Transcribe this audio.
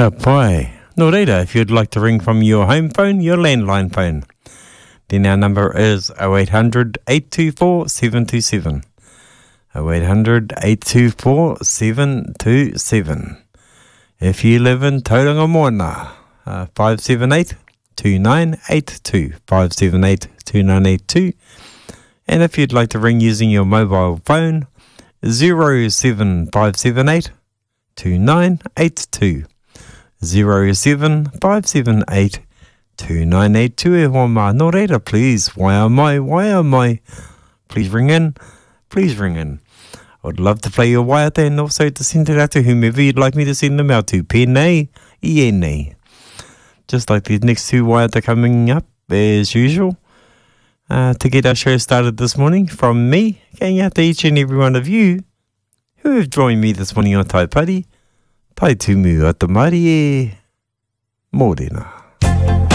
Ka pai. No reira, if you'd like to ring from your home phone, your landline phone, then our number is 0800 824 727. 0800 824 727. If you live in Tauranga Moana, 578 2982. 578 2982. And if you'd like to ring using your mobile phone, 07578 2982. 07578 2982. E hoa mā, no reira, please. Why am I? Please ring in. Please ring in. I would love to play your waiata and also to send it out to whomever you'd like me to send them out to. Pēnei, ienei. Just like these next two waiata coming up, as usual. To get our show started this morning, from me, going out to each and every one of you who have joined me this morning on Tai Pari. Tai tumu at the Marie. Morena.